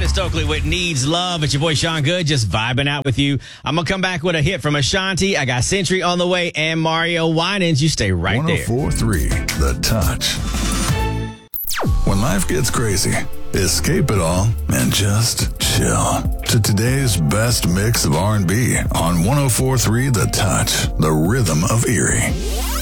Brandon Stokely with Needs Love. It's your boy Sean Good, just vibing out with you. I'm going to come back with a hit from Ashanti. I got Century on the way and Mario Winans. You stay right there. 104.3 The Touch. When life gets crazy, escape it all and just chill to today's best mix of R&B on 104.3 The Touch, the rhythm of Erie.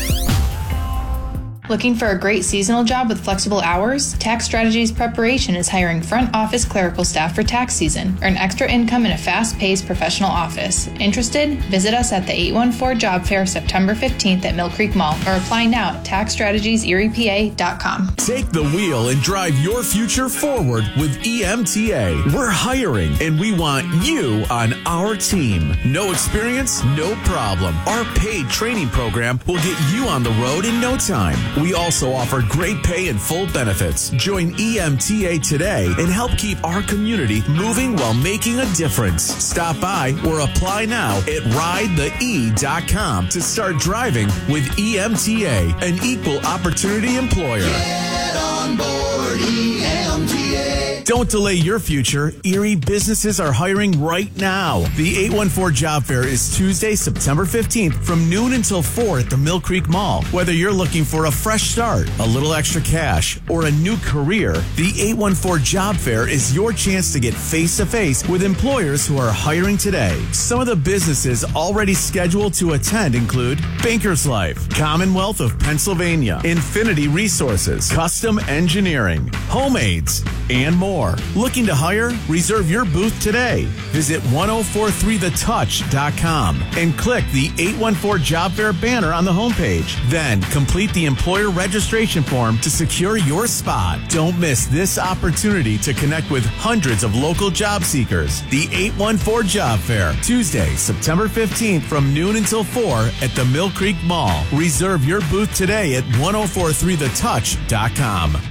Looking for a great seasonal job with flexible hours? Tax Strategies Preparation is hiring front office clerical staff for tax season. Earn extra income in a fast-paced professional office. Interested? Visit us at the 814 Job Fair September 15th at Mill Creek Mall or apply now at taxstrategieseriepa.com. Take the wheel and drive your future forward with EMTA. We're hiring and we want you on our team. No experience? No problem. Our paid training program will get you on the road in no time. We also offer great pay and full benefits. Join EMTA today and help keep our community moving while making a difference. Stop by or apply now at ridethee.com to start driving with EMTA, an equal opportunity employer. Get on board EMTA. Don't delay your future. Erie businesses are hiring right now. The 814 Job Fair is Tuesday, September 15th from noon until 4 at the Mill Creek Mall. Whether you're looking for a fresh start, a little extra cash, or a new career, the 814 Job Fair is your chance to get face-to-face with employers who are hiring today. Some of the businesses already scheduled to attend include Bankers Life, Commonwealth of Pennsylvania, Infinity Resources, Custom Engineering, Home Aids, and more. Looking to hire? Reserve your booth today. Visit 1043thetouch.com and click the 814 Job Fair banner on the homepage. Then complete the employer registration form to secure your spot. Don't miss this opportunity to connect with hundreds of local job seekers. The 814 Job Fair, Tuesday, September 15th from noon until 4 at the Mill Creek Mall. Reserve your booth today at 1043thetouch.com.